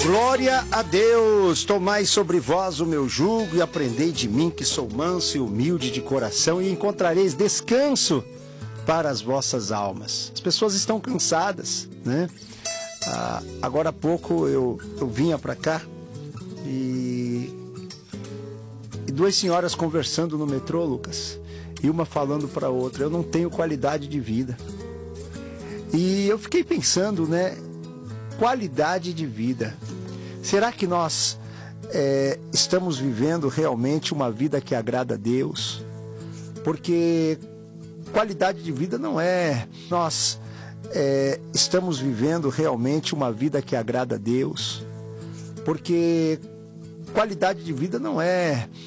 Glória a Deus! Tomai sobre vós o meu jugo e aprendei de mim, que sou manso e humilde de coração, e encontrareis descanso para as vossas almas. As pessoas estão cansadas, né? Agora há pouco eu vinha para cá e duas senhoras conversando no metrô, Lucas, e uma falando para a outra: eu não tenho qualidade de vida. E eu fiquei pensando, né? Qualidade de vida. Será que nós estamos vivendo realmente uma vida que agrada a Deus? Porque qualidade de vida não é nós estamos vivendo realmente uma vida que agrada a Deus. Porque qualidade de vida não é